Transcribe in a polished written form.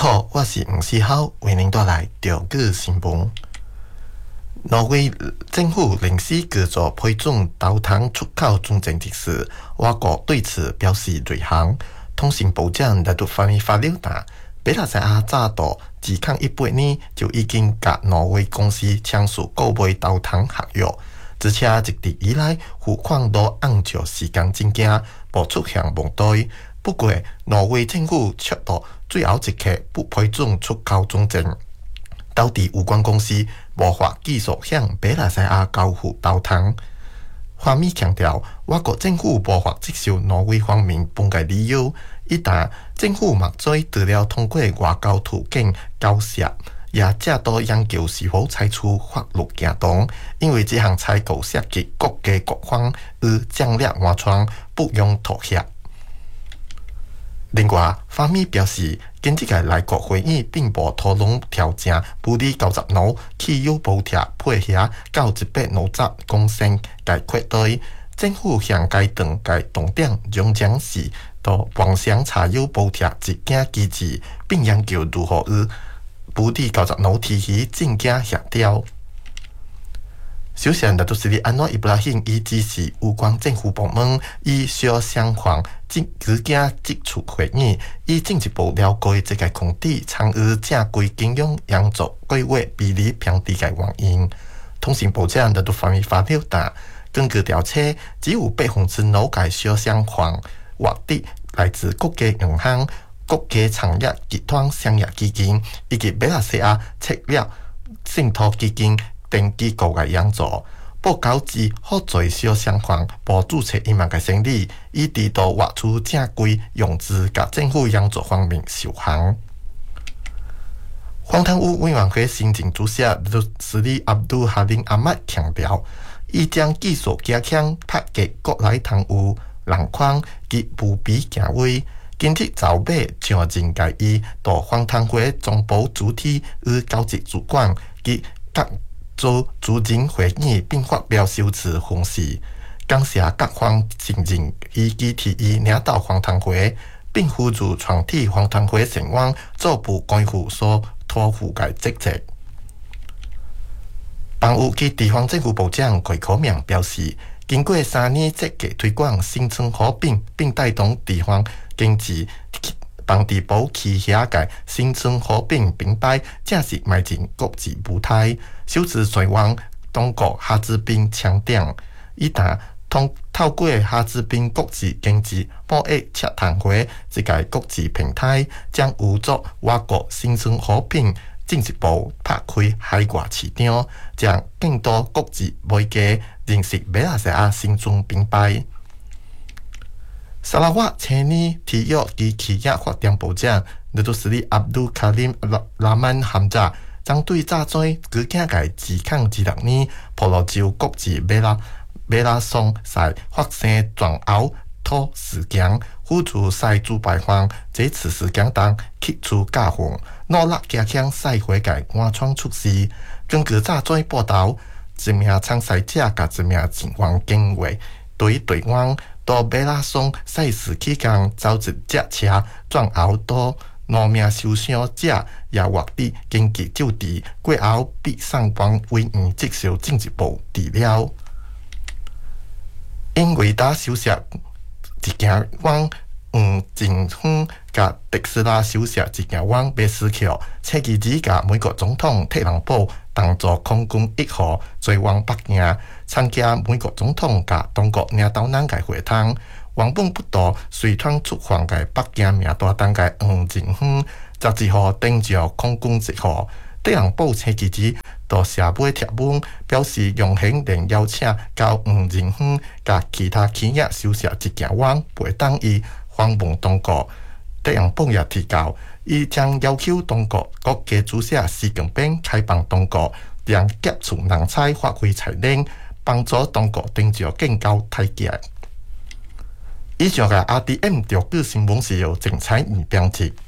好，我是吴思浩，为您带来中国新闻。挪威政府临时叫做批准豆糖出口中正一事，我国对此表示瑞幸。通信部长来到发表达，马来西亚早到自抗100年就已经甲挪威公司签署购买豆糖合约，而且一直以来付款都按照时间增加，无出现问题。不过，挪威政府却到最后一刻不批准出口中正，导致有关公司无法继续向马来西亚交付豆糖。花米强调，我国政府无法接受挪威方面本个理由，一旦政府目前除了通过外交途径交涉，也正都研究是否采取法律行动，因为这项采购涉及国家国防与战略安全，不容妥协。另外，花米表示，近这个内阁会议并无讨论调整不利90奴汽油补贴配合到100奴值贡献该扩大。政府向该党该重点将将是到网上柴油补贴一件机制，并研究如何与不利90奴体系增加协调。首相纳杜斯里安诺伊布拉欣已指示有关政府部门以小双方直接接触会议，以进一步了解这个空地参与正规金融援助计划比例偏低的原因。通信部长纳杜发表达，根据调查，只有5%个小双方获得来自国家银行、国家产业集团商业基金以及马来西亚策略信托基金等机构的援助，报告指好侪小商贩无注册伊万个生意，以致到挖出正规融资甲政府援助方面受限。反贪污委员会行政主席斯里阿卜杜哈林阿麦强调，已将技术加强拍击国内贪污、滥款及舞弊行为。今日早尾上任介意到反贪会总部主体与高级主管及各组主任会议，并发表修辞分析，感谢各方信任以及提议领导反贪会，并呼吁全体反贪会成员逐步肩负所托付的职责。房屋及地方政府部长桂可明表示，经过3年积极推广新村合并，并带动地方经济，房地部旗下的新村合并平台正式迈进国际舞台。首次希望当局哈兹滨强调，一旦透过哈兹滨国际经济贸易洽谈会这个国际平台，将有助我国新村合并进一步打开海外市场，将更多国际媒介认识马来西亚新村平台。沙拉瓦青年体育及企业发展部长纳杜斯里阿卜杜卡林拉曼罕扎将对早前举行的自抗16年婆罗洲国际马拉松赛发生撞后拖事件，呼吁赛主办方在此事件中吸取教训，努力加强赛会的安全措施。根据早前报道，一名参赛者甲一名前员警卫对队员到马拉松赛事期间遭一只车撞后，多2名受伤者也获得紧急救治，过后被送往医院接受进一步治疗。因为打收拾一件往政府甲特斯拉收拾一件往被失去，星期二甲美国总统特朗普同坐空军1号飞往北京，参加美国总统甲中国领导人的会谈。原本不多随团出访的北京名大党的黄振峰，11号登上空军1号。特朗普星期二到社尾贴文表示，荣幸能邀请到黄振峰甲其他企业收拾一件往陪同伊访问中国。特朗普也提到，伊将要求中国国家主席习近平开放中国，让接触人才发挥才能，帮助中国登上更高台阶。以上的 RDM 中国新闻是由郑彩怡编辑。